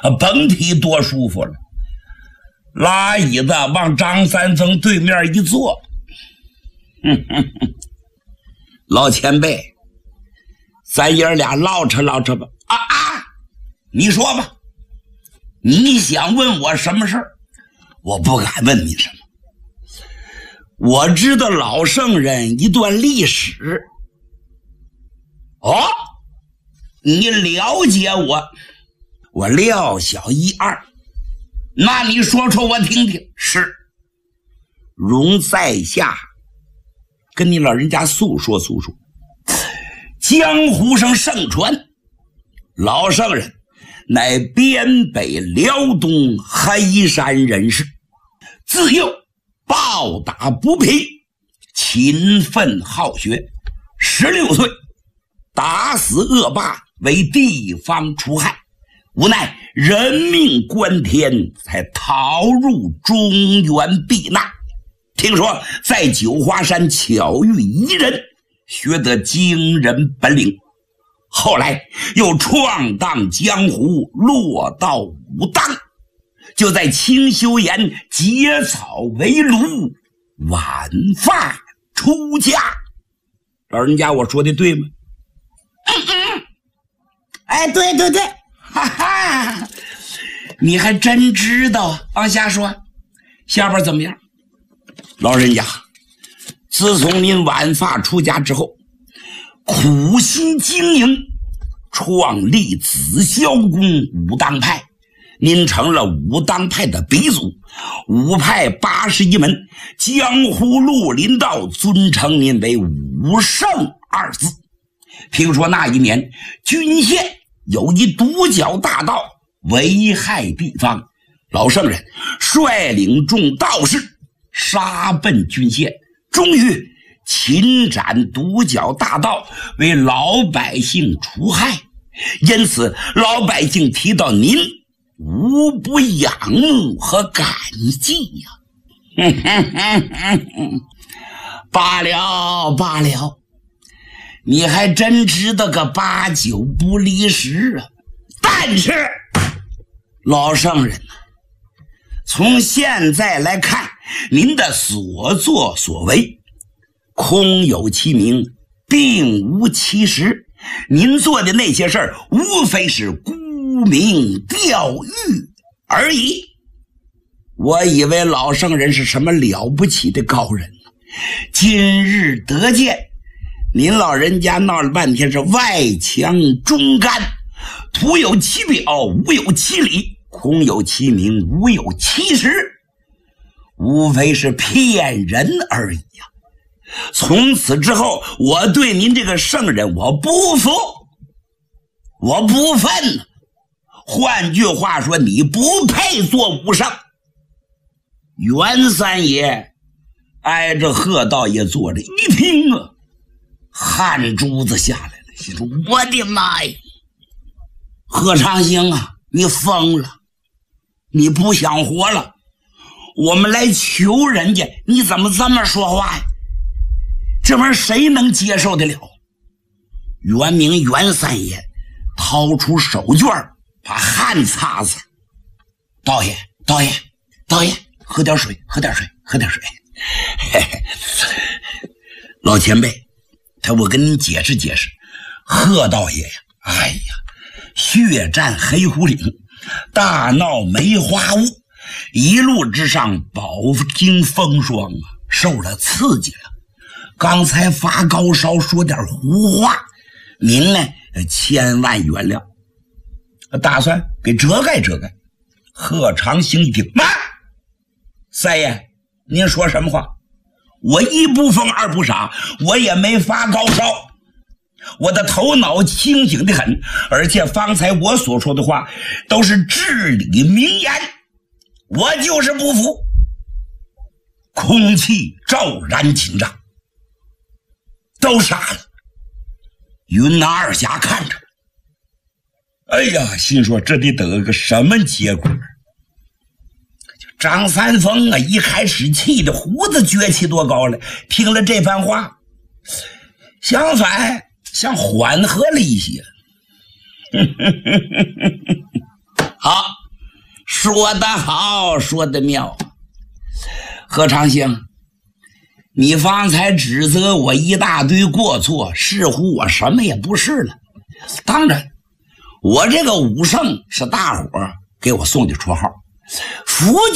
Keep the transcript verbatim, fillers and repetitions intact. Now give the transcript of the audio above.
甭提多舒服了。拉椅子往张三丰对面一坐，哼哼哼，老前辈，咱爷俩唠扯唠扯吧。啊啊，你说吧，你想问我什么事儿？我不敢问你什么。我知道老圣人一段历史。哦，你了解我？我料小一二。那你说说我听听。是，容在下跟你老人家诉说诉说。江湖上盛传，老圣人乃边北辽东黑山人士，自幼暴打不平，勤奋好学，十六岁打死恶霸，为地方除害，无奈人命关天，才逃入中原避难。听说在九华山巧遇一人，学得惊人本领，后来又闯荡江湖，落到武当，就在清修岩结草为炉，挽发出家。老人家，我说的对吗？嗯嗯，哎，对对对，哈哈，你还真知道。往下说，下边怎么样？老人家，自从您挽发出家之后，苦心经营，创立紫霄宫武当派，您成了武当派的鼻祖，武派八十一门，江湖绿林道尊称您为武圣二字。听说那一年郡县有一独角大盗危害地方，老圣人率领众道士杀奔郡县，终于擒斩独角大盗，为老百姓除害。因此老百姓提到您，无不仰慕和感激呀。罢了罢了，你还真知道个八九不离十啊！但是老圣人啊，从现在来看，您的所作所为空有其名，并无其实。您做的那些事儿，无非是沽名钓誉而已。我以为老圣人是什么了不起的高人，今日得见您老人家闹了半天是外强中干，徒有其表，无有其理，空有其名，无有其实，无非是骗人而已呀、啊。从此之后，我对您这个圣人我不服，我不忿。换句话说，你不配做武圣。袁三爷挨着贺道爷坐着，一听啊，汗珠子下来了，心说我的妈呀，贺长兴啊，你疯了，你不想活了，我们来求人家，你怎么这么说话呀？这玩意儿谁能接受得了？袁明袁三爷掏出手绢把汗擦擦。道爷道爷道爷，喝点水喝点水喝点水。嘿嘿，老前辈，他我跟您解释解释，贺道爷呀，哎呀，血战黑虎岭，大闹梅花坞，一路之上饱经风霜啊，受了刺激了。刚才发高烧说点胡话，您呢千万原谅，打算给遮盖遮盖。贺长兴一听，妈，三爷您说什么话？我一不疯二不傻，我也没发高烧，我的头脑清醒得很，而且方才我所说的话都是至理名言，我就是不服。空气骤然紧张，都傻了。云南二侠看着，哎呀，心说这得得个什么结果？张三丰啊，一开始气的胡子撅起多高了，听了这番话，相反像缓和了一些。好。 说得好，说得妙。何长兴，你方才指责我一大堆过错，似乎我什么也不是了。当然，我这个武圣是大伙儿给我送的绰号。福